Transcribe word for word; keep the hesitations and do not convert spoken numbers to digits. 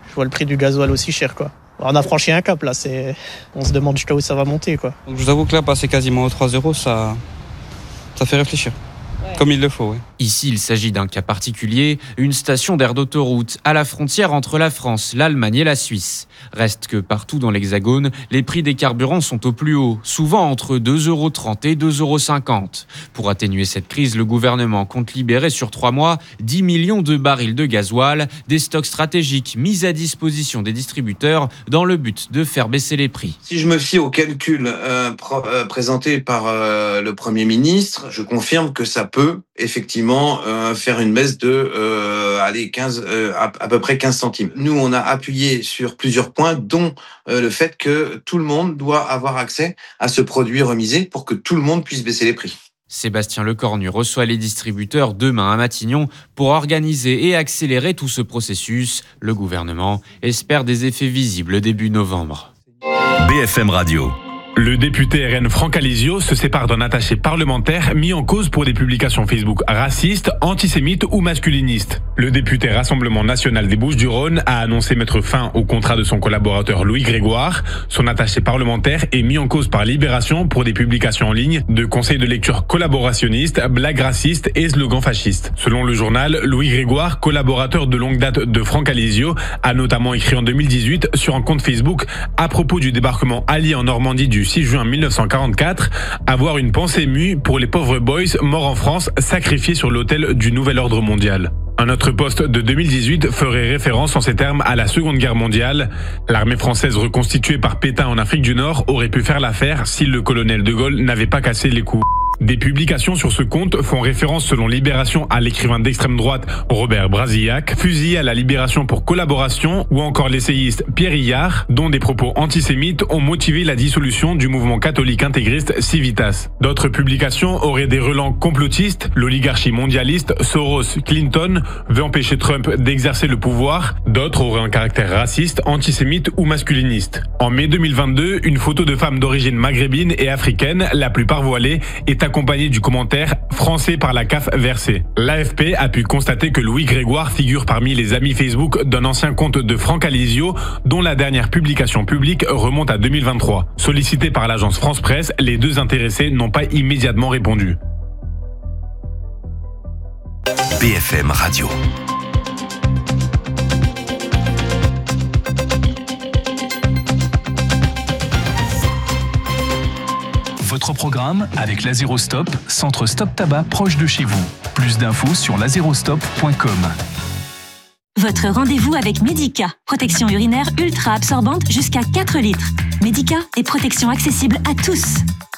Je vois le prix du gasoil aussi cher, quoi. On a franchi un cap là, c'est... on se demande jusqu'à où ça va monter, quoi. Donc je vous avoue que là, passer quasiment aux trois euros, ça, ça fait réfléchir. Ouais. Comme il le faut, oui. Ici, il s'agit d'un cas particulier, une station d'aire d'autoroute à la frontière entre la France, l'Allemagne et la Suisse. Reste que partout dans l'Hexagone, les prix des carburants sont au plus haut, souvent entre deux euros trente et deux euros cinquante. Pour atténuer cette crise, le gouvernement compte libérer sur trois mois dix millions de barils de gasoil, des stocks stratégiques mis à disposition des distributeurs dans le but de faire baisser les prix. Si je me fie aux calculs euh, pro- euh, présentés par euh, le Premier ministre, je confirme que ça peut effectivement euh, faire une baisse de euh, allez, quinze, euh, à, à peu près quinze centimes. Nous, on a appuyé sur plusieurs points, dont euh, le fait que tout le monde doit avoir accès à ce produit remisé pour que tout le monde puisse baisser les prix. Sébastien Lecornu reçoit les distributeurs demain à Matignon pour organiser et accélérer tout ce processus. Le gouvernement espère des effets visibles début novembre. B F M Radio. Le député R N Franck Alizio se sépare d'un attaché parlementaire mis en cause pour des publications Facebook racistes, antisémites ou masculinistes. Le député Rassemblement National des Bouches-du-Rhône a annoncé mettre fin au contrat de son collaborateur Louis Grégoire. Son attaché parlementaire est mis en cause par Libération pour des publications en ligne de conseils de lecture collaborationnistes, blagues racistes et slogans fascistes. Selon le journal, Louis Grégoire, collaborateur de longue date de Franck Alizio, a notamment écrit en deux mille dix-huit sur un compte Facebook à propos du débarquement allié en Normandie du six juin mille neuf cent quarante-quatre, avoir une pensée émue pour les pauvres boys morts en France, sacrifiés sur l'autel du nouvel ordre mondial. Un autre post de deux mille dix-huit ferait référence en ces termes à la Seconde Guerre mondiale. L'armée française reconstituée par Pétain en Afrique du Nord aurait pu faire l'affaire si le colonel de Gaulle n'avait pas cassé les coups. Des publications sur ce compte font référence selon Libération à l'écrivain d'extrême droite Robert Brasillac, fusillé à la Libération pour collaboration, ou encore l'essayiste Pierre Hillard, dont des propos antisémites ont motivé la dissolution du mouvement catholique intégriste Civitas. D'autres publications auraient des relents complotistes, l'oligarchie mondialiste, Soros, Clinton, veut empêcher Trump d'exercer le pouvoir, d'autres auraient un caractère raciste, antisémite ou masculiniste. En mai deux mille vingt-deux, une photo de femme d'origine maghrébine et africaine, la plupart voilée, est accompagné du commentaire « Français par la C A F versé ». L'A F P a pu constater que Louis Grégoire figure parmi les amis Facebook d'un ancien compte de Franck Alizio, dont la dernière publication publique remonte à deux mille vingt-trois. Sollicités par l'agence France Presse, les deux intéressés n'ont pas immédiatement répondu. B F M Radio. Votre programme avec l'Azérostop, centre Stop Tabac proche de chez vous. Plus d'infos sur lazérostop point com. Votre rendez-vous avec Medica. Protection urinaire ultra absorbante jusqu'à quatre litres. Medica est protection accessible à tous.